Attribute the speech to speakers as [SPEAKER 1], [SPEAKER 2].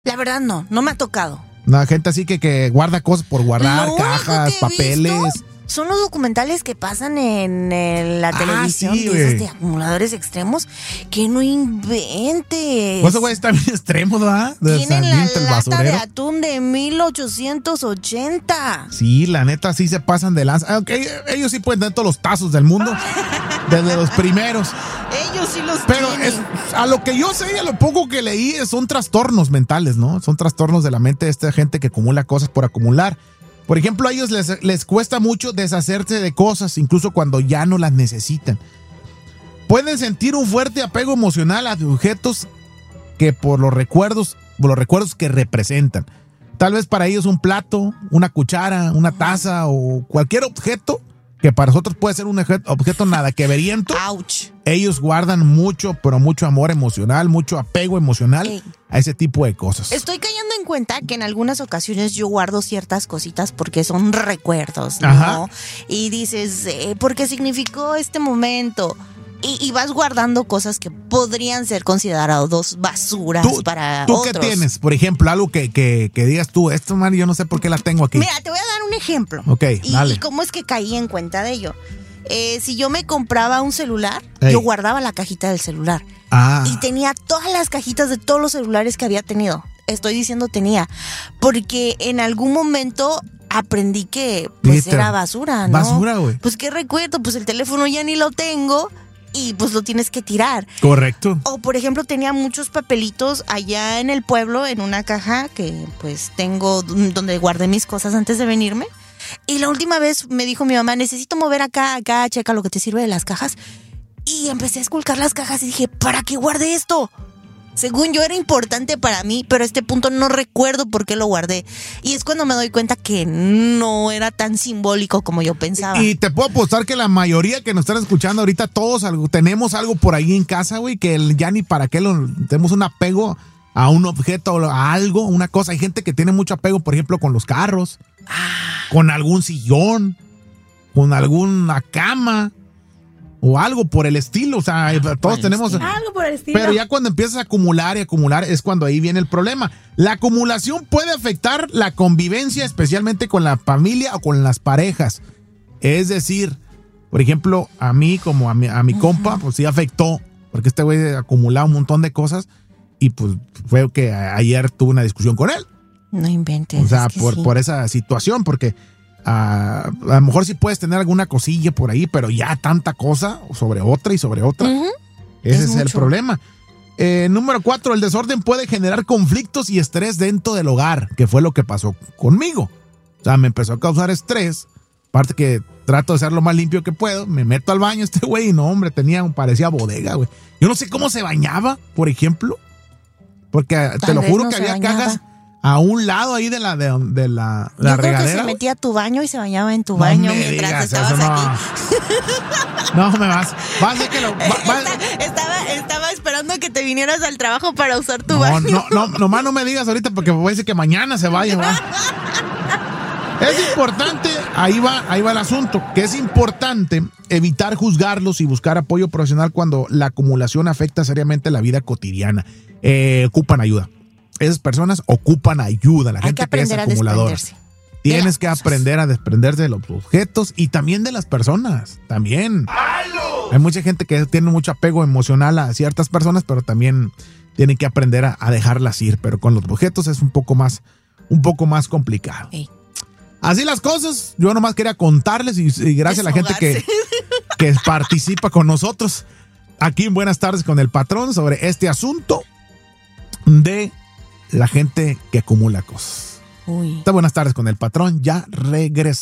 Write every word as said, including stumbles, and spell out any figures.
[SPEAKER 1] La verdad no, no me ha tocado.
[SPEAKER 2] La gente así que, que guarda cosas por guardar,
[SPEAKER 1] Lo
[SPEAKER 2] cajas, papeles.
[SPEAKER 1] Visto son los documentales que pasan en, en la
[SPEAKER 2] ah,
[SPEAKER 1] televisión
[SPEAKER 2] sí,
[SPEAKER 1] de, esos de acumuladores extremos. Que no inventes.
[SPEAKER 2] Pues güey está bien extremo, ¿verdad? De
[SPEAKER 1] Tienen la
[SPEAKER 2] el
[SPEAKER 1] lata
[SPEAKER 2] basurero.
[SPEAKER 1] de atún de mil ochocientos ochenta.
[SPEAKER 2] Sí, la neta sí se pasan de lanza. Aunque ellos sí pueden tener todos los tazos del mundo. Desde los primeros.
[SPEAKER 1] Ellos sí los
[SPEAKER 2] Pero
[SPEAKER 1] tienen.
[SPEAKER 2] Es, a lo que yo sé y a lo poco que leí son trastornos mentales, ¿no? Son trastornos de la mente de esta gente que acumula cosas por acumular. Por ejemplo, a ellos les, les cuesta mucho deshacerse de cosas, incluso cuando ya no las necesitan. Pueden sentir un fuerte apego emocional a objetos que por los recuerdos, por los recuerdos que representan. Tal vez para ellos un plato, una cuchara, una taza o cualquier objeto que para nosotros puede ser un objeto, objeto nada que veriento.
[SPEAKER 1] Ouch.
[SPEAKER 2] Ellos guardan mucho, pero mucho amor emocional, mucho apego emocional Ey. a ese tipo de cosas.
[SPEAKER 1] Estoy cayendo en cuenta que en algunas ocasiones yo guardo ciertas cositas porque son recuerdos, ¿no?
[SPEAKER 2] Ajá.
[SPEAKER 1] Y dices, eh, ¿por qué significó este momento? Y, y vas guardando cosas que podrían ser considerados basuras
[SPEAKER 2] ¿Tú,
[SPEAKER 1] para
[SPEAKER 2] ¿tú
[SPEAKER 1] otros.
[SPEAKER 2] ¿Tú qué tienes? Por ejemplo, algo que, que, que digas tú, esto, man, yo no sé por qué la tengo aquí.
[SPEAKER 1] Mira, te voy a dar un ejemplo.
[SPEAKER 2] Ok,
[SPEAKER 1] y,
[SPEAKER 2] dale.
[SPEAKER 1] Y cómo es que caí en cuenta de ello. Eh, si yo me compraba un celular,
[SPEAKER 2] Ey.
[SPEAKER 1] yo guardaba la cajita del celular.
[SPEAKER 2] Ah.
[SPEAKER 1] Y tenía todas las cajitas de todos los celulares que había tenido. Estoy diciendo tenía. Porque en algún momento aprendí que pues
[SPEAKER 2] ¿Viste?
[SPEAKER 1] era basura, ¿no?
[SPEAKER 2] Basura, güey.
[SPEAKER 1] Pues qué recuerdo, pues el teléfono ya ni lo tengo y pues lo tienes que tirar.
[SPEAKER 2] Correcto.
[SPEAKER 1] O por ejemplo tenía muchos papelitos allá en el pueblo en una caja que pues tengo donde guardé mis cosas antes de venirme. Y la última vez me dijo mi mamá, necesito mover acá, acá, checa lo que te sirve de las cajas. Y empecé a esculcar las cajas y dije, ¿para qué guardé esto? Según yo era importante para mí, pero a este punto no recuerdo por qué lo guardé. Y es cuando me doy cuenta que no era tan simbólico como yo pensaba.
[SPEAKER 2] Y te puedo apostar que la mayoría que nos están escuchando ahorita, todos algo, tenemos algo por ahí en casa, güey, que ya ni para qué lo, tenemos un apego a un objeto, a algo, una cosa. Hay gente que tiene mucho apego, por ejemplo, con los carros, ah. con algún sillón, con alguna cama. O algo por el estilo, o sea, ah, todos tenemos...
[SPEAKER 3] Estilo. Algo por el estilo.
[SPEAKER 2] Pero ya cuando empiezas a acumular y acumular es cuando ahí viene el problema. La acumulación puede afectar la convivencia, especialmente con la familia o con las parejas. Es decir, por ejemplo, a mí como a mi, a mi uh-huh. compa, pues sí afectó, porque este güey acumulaba un montón de cosas y pues fue que ayer tuve una discusión con él.
[SPEAKER 1] No inventes.
[SPEAKER 2] O sea,
[SPEAKER 1] es que
[SPEAKER 2] por,
[SPEAKER 1] sí.
[SPEAKER 2] por esa situación, porque... Uh, a lo mejor sí puedes tener alguna cosilla por ahí, pero ya tanta cosa sobre otra y sobre otra. Uh-huh. Ese es, es el problema. Eh, número cuatro, el desorden puede generar conflictos y estrés dentro del hogar, que fue lo que pasó conmigo. O sea, me empezó a causar estrés. Aparte que trato de ser lo más limpio que puedo. Me meto al baño este güey y no, hombre, tenía, parecía bodega, güey. Yo no sé cómo se bañaba, por ejemplo. Porque Tal te lo juro no que había bañaba. cagas a un lado ahí de la de, de la, la
[SPEAKER 1] Yo creo
[SPEAKER 2] regadera.
[SPEAKER 1] que se metía a tu baño y se bañaba en tu no baño mientras digas, estabas
[SPEAKER 2] no.
[SPEAKER 1] aquí.
[SPEAKER 2] No me vas. Vas a que lo. Va, va.
[SPEAKER 1] Está, estaba, estaba esperando que te vinieras al trabajo para usar tu
[SPEAKER 2] no,
[SPEAKER 1] baño.
[SPEAKER 2] No, no, nomás no me digas ahorita porque voy a decir que mañana se vaya. ¿va? Es importante, ahí va, ahí va el asunto, que es importante evitar juzgarlos y buscar apoyo profesional cuando la acumulación afecta seriamente la vida cotidiana. Eh, ocupan ayuda. Esas personas ocupan ayuda, la
[SPEAKER 1] Hay
[SPEAKER 2] gente
[SPEAKER 1] que,
[SPEAKER 2] que es acumuladora. Tienes que cosas. aprender a desprenderse de los objetos y también de las personas, también. ¡Malo! Hay mucha gente que tiene mucho apego emocional a ciertas personas, pero también tienen que aprender a, a dejarlas ir, pero con los objetos es un poco más, un poco más complicado. Hey. Así las cosas, yo nomás quería contarles y, y gracias Deshogarse. a la gente que, que participa con nosotros aquí en Buenas Tardes con el Patrón sobre este asunto de la gente que acumula cosas.
[SPEAKER 1] Uy.
[SPEAKER 2] Está Buenas Tardes con el Patrón, ya regresamos.